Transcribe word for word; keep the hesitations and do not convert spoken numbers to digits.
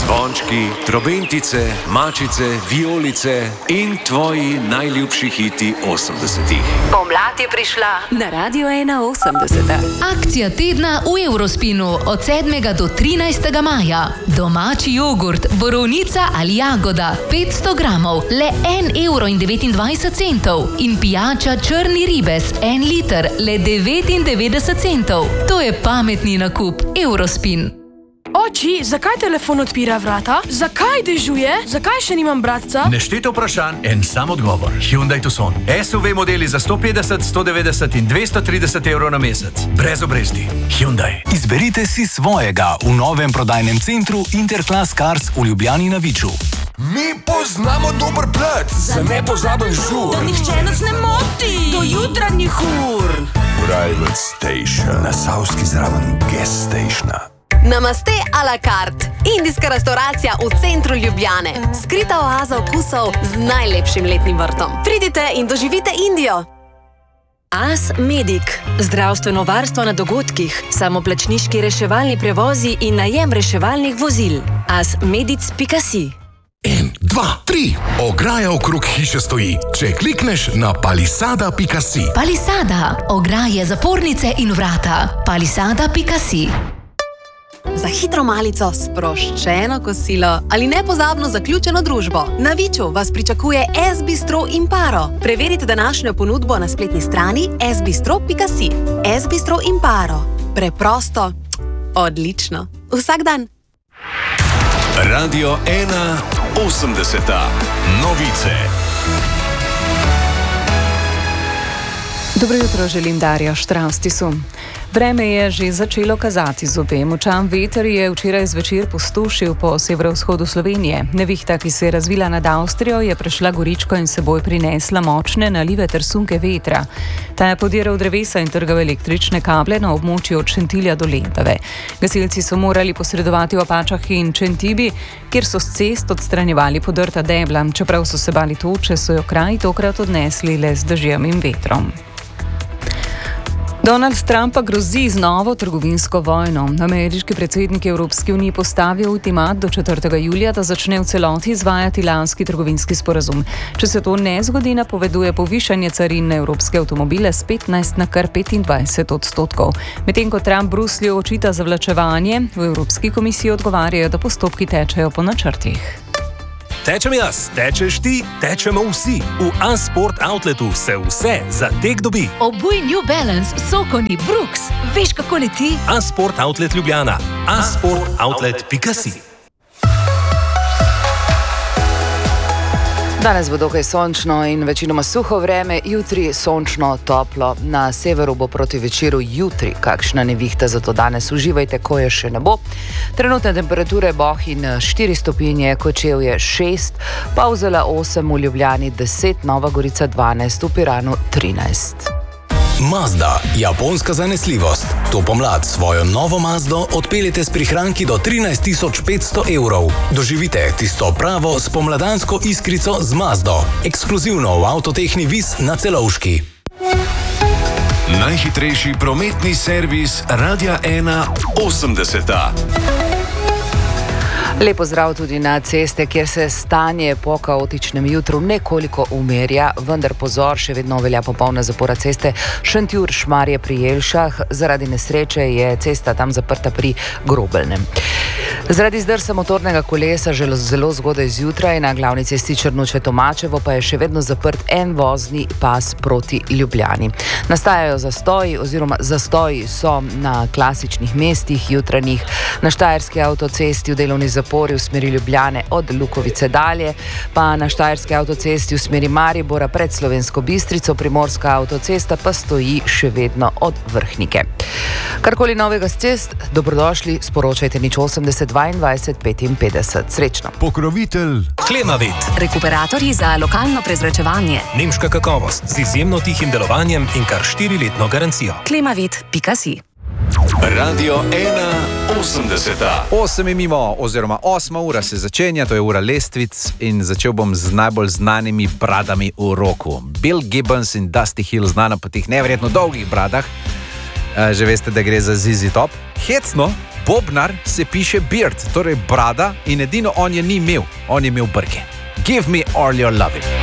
Zvončki, trobentice, mačice, vijolice in tvoji najljubši hiti osemdesetih. Pomlad je prišla na Radio ena osemdeset. Akcija tedna v Eurospinu od sedmega do trinajstega maja. Domači jogurt, borovnica ali jagoda, petsto gramov, le en evro in devetindvajset centov. In pijača črni ribes, en liter, le devetindevetdeset centov. To je pametni nakup. Eurospin. Oči, zakaj telefon odpira vrata? Zakaj dežuje? Zakaj še nimam bratca? Nešteto vprašanj, en sam odgovor. Hyundai Tucson. S U V modeli za sto petdeset, sto devetdeset in dvesto trideset evrov na mesec. Brez obresti. Hyundai. Izberite si svojega v novem prodajnem centru Interclass Cars v Ljubljani na Viču. Mi poznamo dober plac za nepozaben žur. Da nihče nas ne moti do jutranjih ur. Private Station na Savski zraven Gas Stationa. Namaste a la carte. Indijska restauracija v centru Ljubljane. Skrita oaza okusov z najlepšim letnim vrtom. Pridite in doživite Indijo. As Medic. Zdravstveno varstvo na dogodkih, samoplačniški reševalni prevozi in najem reševalnih vozil. as medic pika si. En, dva, tri. Ograja okrog hiše stoji. Če klikneš na palisada pika si. Palisada. Ograje, zapornice in vrata. palisada pika si. Za hitro malico, sproščeno kosilo ali nepozabno zaključeno družbo. Na Viču vas pričakuje S Bistro Imparo. Preverite današnjo ponudbo na spletni strani s bistro pika si. S Bistro Imparo. Preprosto, odlično. Vsak dan. Radio ena osemdeseta. Novice. Dobro jutro, želim Darja Štravstisu. Vreme je že začelo kazati zobe. Močan veter je včeraj zvečer pustošil po severovzhodu Slovenije. Nevihta, ki se je razvila nad Avstrijo, je prešla Goričko in seboj prinesla močne nalive ter sunke vetra. Ta je podiral drevesa in trgal električne kable na območju od Šentilja do Lendave. Gasilci so morali posredovati v Apačah in Čentibi, kjer so s cest odstranjevali podrta debla. Čeprav so se bali toče, so jo kraj tokrat odnesli le z dežjem in vetrom. Donald Trump pa grozi z novo trgovinsko vojno. Ameriški predsednik Evropske unije postavil ultimat do četrtega julija, da začne v celoti izvajati lanski trgovinski sporazum. Če se to ne zgodi, napoveduje povišanje carin na evropske avtomobile s petnajst na kar petindvajset odstotkov. Medtem ko Trump Bruslju očita zavlačevanje, v Evropski komisiji odgovarjajo, da postopki tečejo po načrtih. Tečem jaz, tečeš ti, tečemo vsi. V A-Sport Outletu se vse za tek dobi. Obuj New Balance, Sokoni, Brooks. Veš, kako leti? A-Sport Outlet Ljubljana. a sport outlet pika si. Danes bo dokaj sončno in večinoma suho vreme, jutri sončno, toplo. Na severu bo proti večeru jutri kakšna nevihta, zato danes uživajte, ko je še ne bo. Trenutne temperature Bohinj štiri stopinje, Kočevje šest, Polzela osem, v Ljubljani deset, Nova Gorica dvanajst, v Piranu trinajst. Mazda, japonska zanesljivost. To pomlad svojo novo Mazdo odpeljete s prihranki do trinajst tisoč petsto evrov. Doživite tisto pravo spomladansko iskrico z Mazdo. Ekskluzivno v Avtotehni Vis na Celovški. Najhitrejši prometni servis Radia ena osemdeseta. Lep pozdrav tudi na ceste, kjer se stanje po kaotičnem jutru nekoliko umerja, vendar pozor, še vedno velja popolna zapora ceste Šentjur-Šmarje pri Jelšah. Zaradi nesreče je cesta tam zaprta pri Grobelnem. Zaradi zdrsa motornega kolesa že zelo zgodaj zjutraj na glavni cesti Črnuče-Tomačevo pa je še vedno zaprt en vozni pas proti Ljubljani. Nastajajo zastoji oziroma zastoji so na klasičnih mestih jutranjih, na Štajerski avtocesti v delovni zapori v smeri Ljubljane od Lukovice dalje, pa na Štajerski avtocesti v smeri Maribora pred Slovensko Bistrico, Primorska avtocesta pa stoji še vedno od Vrhnike. Karkoli novega s cest, dobrodošli, sporočajte nič osemdeset dvaindvajset petinpetdeset. Srečno. Pokrovitelj Klemavit. Rekuperatorji za lokalno prezračevanje. Nemška kakovost z izjemno tihim delovanjem in kar štiriletno garancijo. klemavit pika si. Radio ena osemdeseta. Osem je mimo, oziroma osma ura se začenja, to je ura lestvic in začel bom z najbolj znanimi bradami v roku. Bill Gibbons in Dusty Hill, znana po teh neverjetno dolgih bradah. Že veste, da gre za Z Z Top. Hecno, Bobnar se piše beard, torej brada, in edino on je ni imel, on je imel brke. Give me all your loving.